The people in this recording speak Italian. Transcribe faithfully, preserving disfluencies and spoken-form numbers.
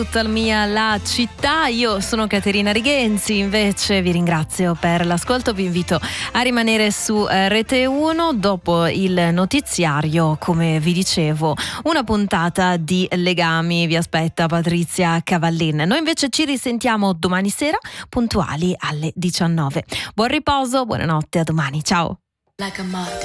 Tutta mia la città, io sono Caterina Rigenzi, invece vi ringrazio per l'ascolto, vi invito a rimanere su eh, Rete uno. Dopo il notiziario, come vi dicevo, una puntata di Legami vi aspetta Patrizia Cavallin. Noi invece ci risentiamo domani sera puntuali alle diciannove. Buon riposo, buonanotte, a domani, ciao.